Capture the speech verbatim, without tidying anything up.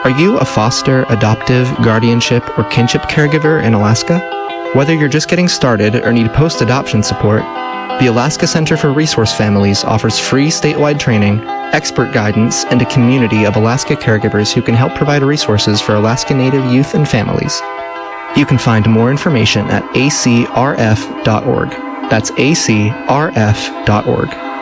Are you a foster, adoptive, guardianship, or kinship caregiver in Alaska? Whether you're just getting started or need post-adoption support, the Alaska Center for Resource Families offers free statewide training, expert guidance, and a community of Alaska caregivers who can help provide resources for Alaska Native youth and families. You can find more information at A C R F dot org. That's A C R F dot org.